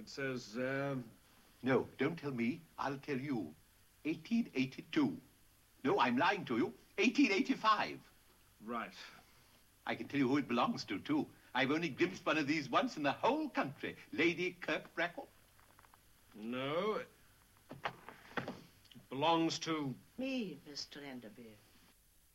It says, No, don't tell me. I'll tell you. 1882. No, I'm lying to you. 1885. Right. I can tell you who it belongs to, too. I've only glimpsed one of these once in the whole country. Lady Kirkbrackel. No. It belongs to... Me, Mr. Enderby.